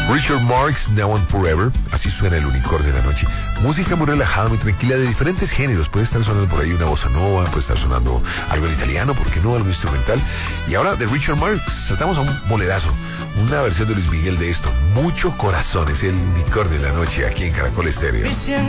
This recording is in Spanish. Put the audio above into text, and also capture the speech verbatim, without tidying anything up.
Richard Marx, Now and Forever. Así suena el unicornio de la noche. Música muy relajada, muy tranquila, de diferentes géneros. Puede estar sonando por ahí una bossa nova, puede estar sonando algo en italiano, ¿por qué no? Algo instrumental. Y ahora de Richard Marx saltamos a un boledazo, una versión de Luis Miguel de esto. Mucho corazón, es el unicornio de la noche aquí en Caracol Estéreo.